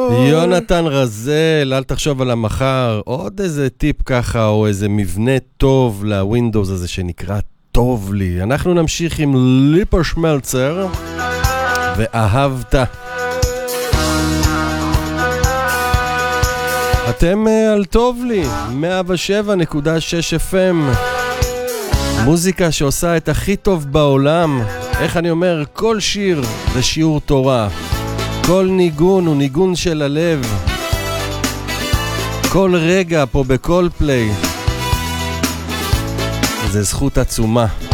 יונתן רזל, אל תחשוב על המחר. עוד איזה טיפ ככה, או איזה מבנה טוב לווינדוס הזה שנקרא טוב לי. אנחנו נמשיך עם ליפר שמלצר ואהבת. אתם על טוב לי, 107.6 FM. מוזיקה שעושה את הכי טוב בעולם. איך אני אומר, כל שיר זה שיעור תורה. כל ניגון הוא ניגון של הלב. כל רגע פה בכל פליי זה זכות עצומה.